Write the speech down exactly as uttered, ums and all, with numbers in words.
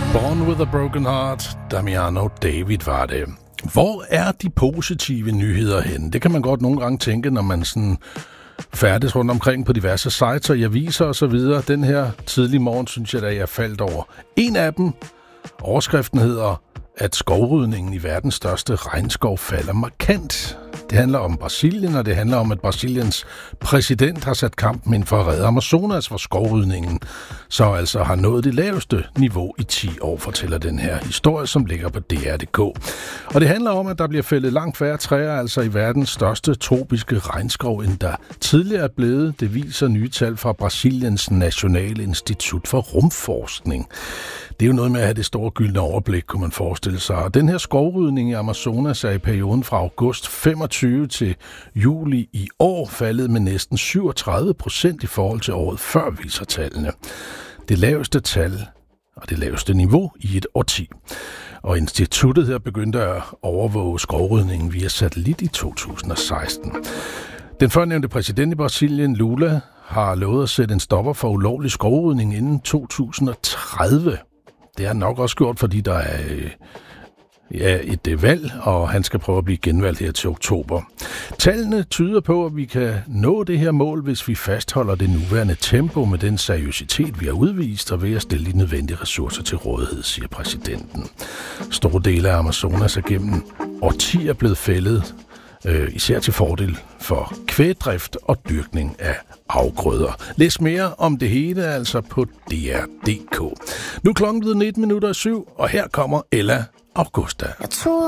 Born with a Broken Heart, Damiano David var det. Hvor er de positive nyheder henne? Det kan man godt nogle gange tænke, når man sådan færdes rundt omkring på diverse sites og i aviser og så videre. Den her tidlige morgen, synes jeg, at jeg faldt over. En af dem, overskriften hedder, at skovrydningen i verdens største regnskov falder markant. Det handler om Brasilien, og det handler om, at Brasiliens præsident har sat kampen ind for at redde Amazonas, hvor skovrydningen så altså har nået det laveste niveau i ti år, fortæller den her historie, som ligger på D R punktum d k. Og det handler om, at der bliver fældet langt færre træer, altså i verdens største tropiske regnskov, end der tidligere er blevet. Det viser nye tal fra Brasiliens Nationale Institut for Rumforskning. Det er jo noget med at have det store gyldne overblik, kunne man forestille sig. Og den her skovrydning i Amazonas er i perioden fra august femogtyve til juli i år faldet med næsten syvogtredive procent i forhold til året før, viser tallene. Det laveste tal og det laveste niveau i et årti. Og instituttet her begyndte at overvåge skovrydningen via satellit i to tusind og seksten. Den førnævnte præsident i Brasilien, Lula, har lovet at sætte en stopper for ulovlig skovrydning inden to tusind og tredive. Det har nok også gjort, fordi der er ja, et valg, og han skal prøve at blive genvalgt her til oktober. Tallene tyder på, at vi kan nå det her mål, hvis vi fastholder det nuværende tempo med den seriøsitet, vi har udvist, og ved at stille de nødvendige ressourcer til rådighed, siger præsidenten. Store dele af Amazonas er gennem årtier blevet fældet, øh, især til fordel for kvægdrift og dyrkning af afgrøder. Læs mere om det hele altså på D R punktum d k. Nu er klokken blevet nitten minutter syv, og her kommer Ella Augusta. Jeg tror